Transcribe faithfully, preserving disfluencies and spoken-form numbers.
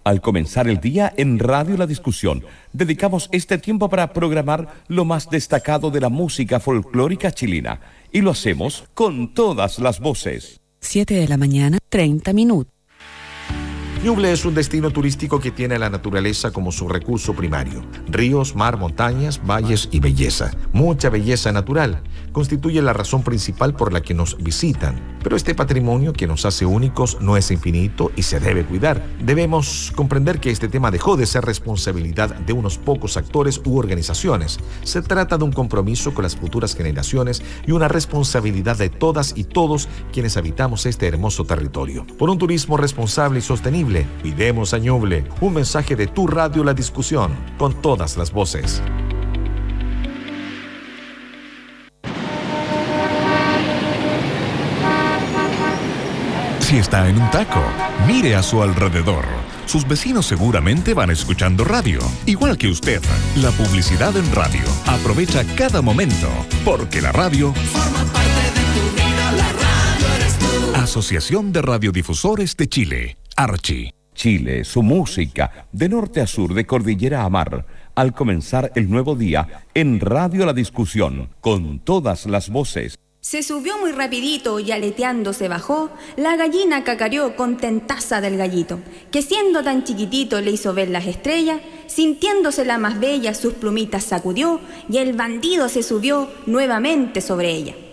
Al comenzar el día en Radio La Discusión, dedicamos este tiempo para programar lo más destacado de la música folclórica chilena. Y lo hacemos con todas las voces. siete de la mañana, treinta minutos. Ñuble es un destino turístico que tiene la naturaleza como su recurso primario. Ríos, mar, montañas, valles y belleza. Mucha belleza natural constituye la razón principal por la que nos visitan. Pero este patrimonio que nos hace únicos no es infinito y se debe cuidar. Debemos comprender que este tema dejó de ser responsabilidad de unos pocos actores u organizaciones. Se trata de un compromiso con las futuras generaciones y una responsabilidad de todas y todos quienes habitamos este hermoso territorio. Por un turismo responsable y sostenible, cuidemos a Ñuble. Un mensaje de tu radio La Discusión, con todas las voces. Si está en un taco, mire a su alrededor. Sus vecinos seguramente van escuchando radio, igual que usted. La publicidad en radio. Aprovecha cada momento, porque la radio forma parte de tu vida. La radio eres tú. Asociación de Radiodifusores de Chile, Archi. Chile, su música, de norte a sur, de cordillera a mar, al comenzar el nuevo día en Radio La Discusión, con todas las voces. Se subió muy rapidito y aleteando se bajó, la gallina cacareó contentaza del gallito, que siendo tan chiquitito le hizo ver las estrellas, sintiéndose la más bella sus plumitas sacudió, y el bandido se subió nuevamente sobre ella.